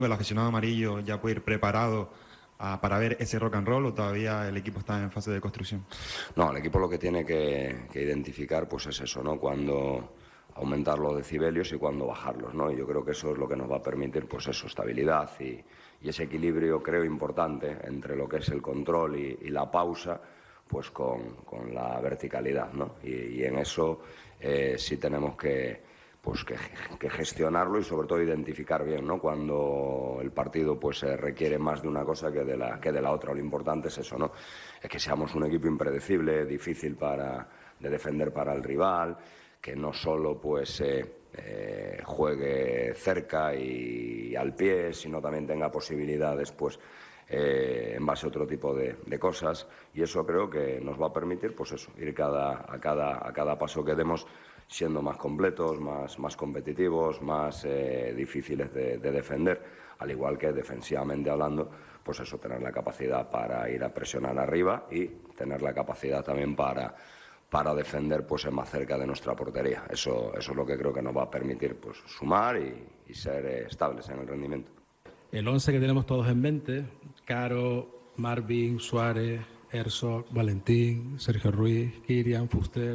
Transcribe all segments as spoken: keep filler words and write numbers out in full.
¿El aficionado amarillo ya puede ir preparado a, para ver ese rock and roll o todavía el equipo está en fase de construcción? No, el equipo lo que tiene que, que identificar pues es eso, ¿no? Cuando aumentar los decibelios y cuando bajarlos, ¿no? Y yo creo que eso es lo que nos va a permitir, pues eso, estabilidad y, y ese equilibrio, creo, importante entre lo que es el control y, y la pausa, pues con, con la verticalidad, ¿no? Y, y en eso eh, sí tenemos que, pues que, que gestionarlo y sobre todo identificar bien, ¿no? Cuando el partido pues eh, requiere más de una cosa que de la que de la otra. Lo importante es eso, ¿no? Es que seamos un equipo impredecible, difícil para de defender para el rival, que no solo pues eh, eh, juegue cerca y al pie, sino también tenga posibilidades pues eh, en base a otro tipo de, de cosas, y eso creo que nos va a permitir pues eso, ir cada, a, cada, a cada paso que demos siendo más completos, más, más competitivos, más eh, difíciles de, de defender, al igual que defensivamente hablando, pues eso, tener la capacidad para ir a presionar arriba y tener la capacidad también para, para defender pues más cerca de nuestra portería. Eso, eso es lo que creo que nos va a permitir pues sumar y, y ser eh, estables en el rendimiento. El once que tenemos todos en mente: Caro, Marvin, Suárez, Herzog, Valentín, Sergio Ruiz, Kirian, Fuster,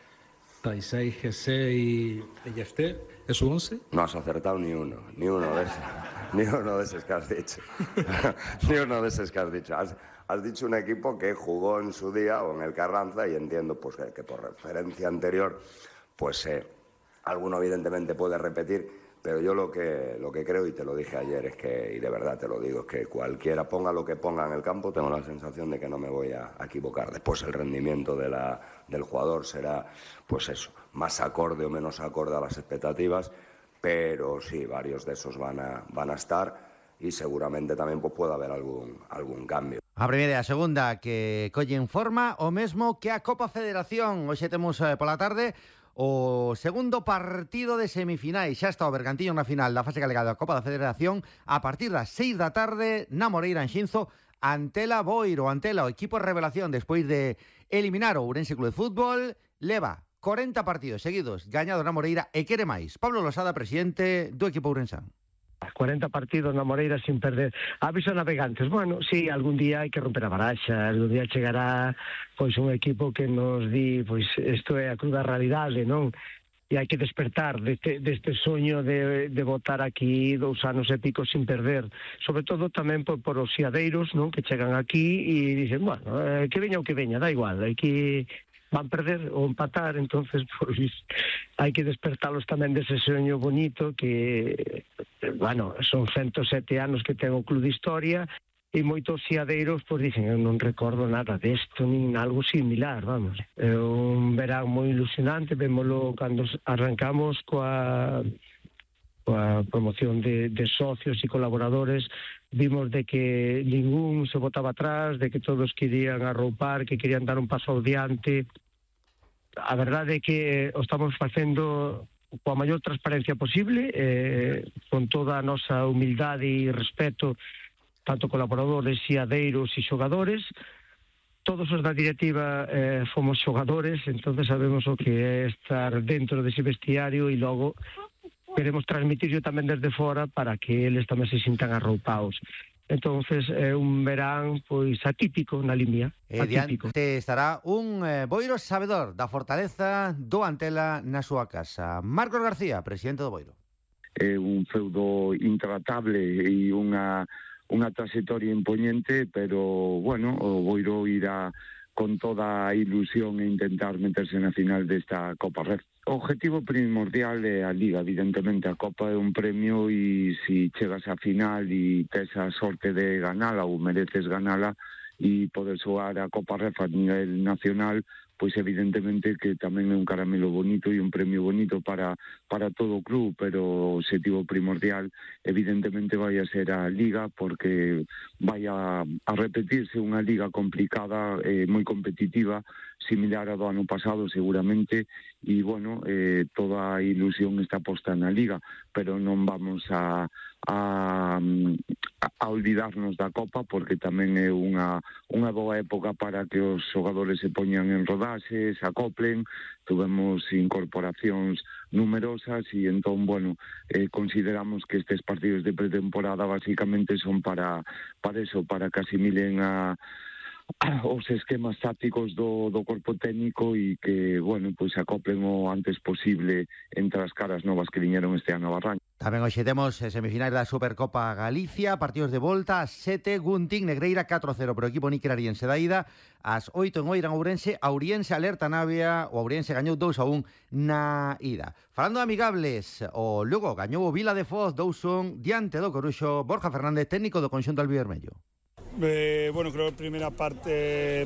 Taisei, Gese y Yefté. ¿Es su once? No has acertado ni uno, ni uno de esos, ni uno de esos que has dicho. Ni uno de esos que has dicho. Has, has dicho un equipo que jugó en su día o en el Carranza, y entiendo pues que, que por referencia anterior, pues eh, alguno evidentemente puede repetir, pero yo lo que, lo que creo, y te lo dije ayer, es que, y de verdad te lo digo, es que cualquiera ponga lo que ponga en el campo, tengo la sensación de que no me voy a, a equivocar. Después el rendimiento de la, del jugador será, pues eso, más acorde o menos acorde a las expectativas, pero sí, varios de esos van a, van a estar, y seguramente tamén pues, puede haber algún, algún cambio. A primeira e a segunda que collen forma o mesmo que a Copa Federación. Hoxe temos eh, pola tarde o segundo partido de semifinais. Xa está o Bergantiño na final da fase galega da Copa da Federación a partir das seis da tarde na Moreira, en Xinzo, Antela Boiro. Antela, o equipo revelación despois de eliminar o Ourense Club de Fútbol, leva corenta partidos seguidos gañados na Moreira e quere máis. Pablo Losada, presidente do equipo ourensán. cuarenta partidos na Moreira sin perder. Aviso navegantes, bueno, sí, algún día hai que romper a baraxa, algún día chegará pois un equipo que nos di, pois isto é a cruda realidade, non? E hai que despertar deste, deste soño de, de botar aquí dous anos e pico sin perder, sobre todo tamén por, por os xiadeiros, non? Que chegan aquí e dicen, bueno, eh, que veña o que veña, da igual, hai que van perder ou empatar, entonces pois hai que despertalos tamén dese soño bonito que, bueno, son ciento sete anos que ten o club de historia, e moitos xiadeiros pois dicen, eu non recordo nada desto, nin algo similar, vamos. É un verán moi ilusionante, vémolo cando arrancamos coa coa promoción de, de socios e colaboradores, vimos de que ningún se botaba atrás, de que todos querían arroupar, que querían dar un paso adiante. A verdade é que o estamos facendo coa maior transparencia posible, eh, con toda a nosa humildade e respeto, tanto colaboradores, xiadeiros e xogadores. Todos os da directiva eh, fomos xogadores, entonces sabemos o que é estar dentro dese vestiario, e logo queremos transmitirlo tamén desde fora para que eles tamén se sintan arroupados. Entonces é un verán pois atípico na Limia. E diante estará un eh, Boiro sabedor da fortaleza do Antela na súa casa. Marcos García, presidente do Boiro. É un feudo intratable e unha unha trayectoria imponente, pero bueno, o Boiro irá con toda a ilusión e intentar meterse na final desta Copa Ref. O objetivo primordial é a Liga, evidentemente. A Copa é un premio e se chegas á final e tes a sorte de ganala ou mereces ganala e poder xogar a Copa Ref a nivel nacional, pois evidentemente que tamén é un caramelo bonito e un premio bonito para, para todo o club, pero o objetivo primordial evidentemente vai a ser a Liga, porque vai a, a repetirse unha Liga complicada, eh, moi competitiva, similar ao do ano pasado seguramente, e bueno, eh, toda a ilusión está posta na Liga, pero non vamos a A, a olvidarnos da Copa, porque tamén é unha, unha boa época para que os xogadores se poñan en rodaxe, se acoplen. Tuvemos incorporacións numerosas y entón, bueno, eh, consideramos que estes partidos de pretemporada básicamente son para, para eso, para que asimilen a os esquemas tácticos do, do corpo técnico e que, bueno, pois se acoplen o antes posible entre as caras novas que viñeron este ano a Barranca. Tamén hoxe temos semifinais da Supercopa Galicia, partidos de volta, sete, Gunting, Negreira catro a cero pro equipo niquerariense da ida, ás oito en Oirán Ourense, Auriense alerta Navia, o Auriense gañou dous a un na ida. Falando de amigables, o Lugo gañou o Vila de Foz dous a un diante do Coruxo, Borja Fernández, técnico do conxunto albivermello. Eh, bueno, creo que primera parte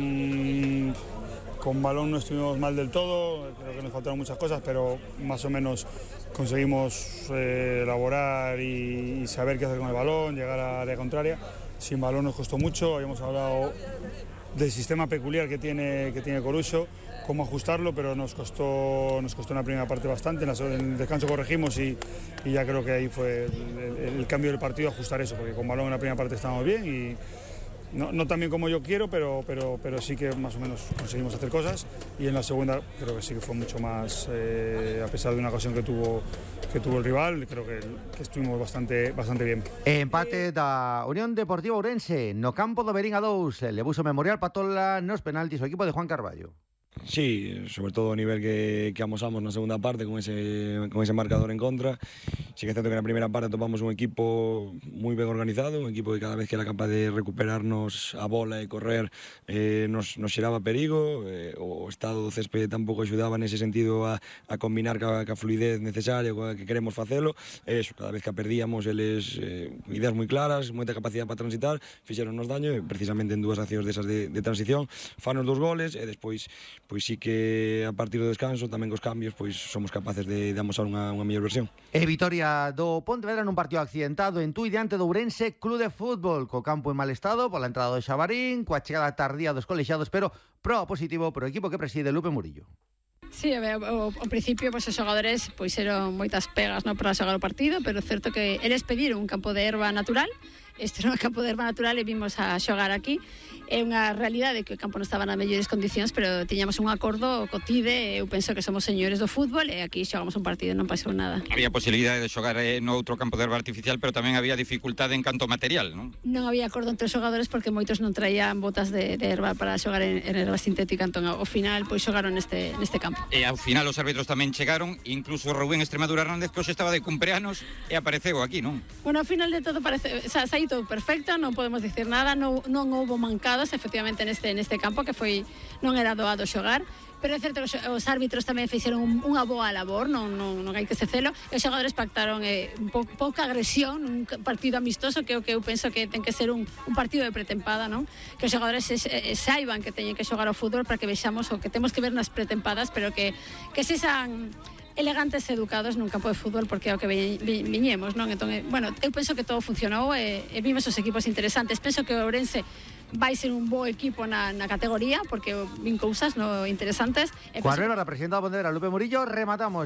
mmm, con balón no estuvimos mal del todo, creo que nos faltaron muchas cosas, pero más o menos conseguimos eh, elaborar y, y saber qué hacer con el balón, llegar a la área contraria. Sin balón nos costó mucho, habíamos hablado del sistema peculiar que tiene, que tiene Coruxo, cómo ajustarlo, pero nos costó, nos costó en la primera parte bastante, en, la, en el descanso corregimos y, y ya creo que ahí fue el, el, el cambio del partido, ajustar eso, porque con balón en la primera parte estábamos bien y no, no tan bien como yo quiero, pero, pero, pero sí que más o menos conseguimos hacer cosas y en la segunda creo que sí que fue mucho más, eh, a pesar de una ocasión que tuvo, que tuvo el rival, creo que, que estuvimos bastante, bastante bien. Empate da Unión Deportiva Ourense no campo do Berín a dous, Lebuso Memorial Patola nos penaltis o equipo de Juan Carballo. Sí, sobre todo a nivel que, que amosamos na segunda parte con ese, con ese marcador en contra. Sí que é certo que na primeira parte topamos un equipo moi ben organizado, un equipo que cada vez que era capaz de recuperarnos a bola e correr eh, nos, nos xeraba perigo, eh, o estado do céspede tampouco axudaba nese sentido a, a combinar ca, ca fluidez necesaria coa que queremos facelo. Eso, cada vez que a perdíamos eles eh, ideas moi claras, moita capacidade para transitar, fixeronnos daño e precisamente en dúas accións desas de, de transición fanos dos goles e despois pois sí que a partir do descanso, tamén cos cambios, pois somos capaces de, de amosar unha, unha mellor versión. E vitoria do Pontevedra nun partido accidentado en Tui diante do Ourense Club de Fútbol, co campo en mal estado pola entrada do Xabarín, coa chegada tardía dos colexiados, pero pro positivo pro equipo que preside Lupe Murillo. Sí, a ver, ao, ao principio pues, os xogadores pois eran moitas pegas no, para xogar o partido, pero é certo que eles pediron un campo de erva natural. Este era un campo de erva natural e vimos a xogar aquí. É unha realidade que o campo non estaba nas mellores condicións, pero tiñamos un acordo co TIDE, eu penso que somos señores do fútbol e aquí xogamos un partido e non pasou nada. Había posibilidade de xogar eh, no outro campo de erva artificial, pero tamén había dificultade en canto material, non? Non había acordo entre os xogadores porque moitos non traían botas de, de erva para xogar en, en erva sintética, entón ao final pois xogaron neste, neste campo. E ao final os árbitros tamén chegaron, incluso Rubén Extremadura Hernández, que hoxe estaba de cumpleanos e apareceu aquí, non? Bueno, ao final de todo parece, sa, saí todo perfecto, non podemos dicir nada, non, non houbo mancadas efectivamente neste neste campo que foi non era doado xogar, pero é certo que os árbitros tamén fixeron un, unha boa labor, non, non, non hai que se celo, e os xogadores pactaron eh, un po, pouca agresión, un partido amistoso que o que eu penso que ten que ser un, un partido de pretempada, non? Que os xogadores se, eh, saiban que teñen que xogar ao fútbol para que vexamos o que temos que ver nas pretempadas, pero que, que se san elegantes e educados nun campo de fútbol porque é o que vi, vi, viñemos, non? Entón, eh, bueno, eu penso que todo funcionou e, e vimos os equipos interesantes. Penso que o Ourense vai ser un bo equipo na, na categoría porque vin cousas no interesantes. Coa penso... da presidenta da Pontevedra, Lupe Murillo, rematamos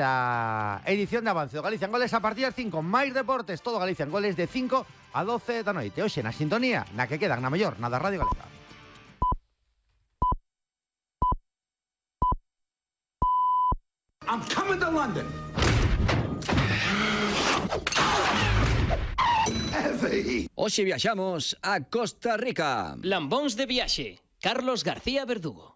esta edición de Avance do Galicia en Goles a partir das cinco. Máis deportes, todo Galicia en Goles de cinco a doce da noite. Hoxe na sintonía, na que quedan na mellor, na da Radio Galega. I'm coming to London. Hoxe viaxamos a Costa Rica. Lambóns de viaxe. Carlos García Verdugo.